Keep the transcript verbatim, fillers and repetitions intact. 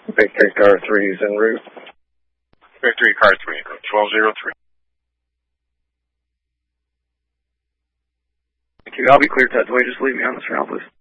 Victory car three is en route. Victory car three, twelve oh three. Thank you. I'll be clear touch away. Just leave me on this route, please.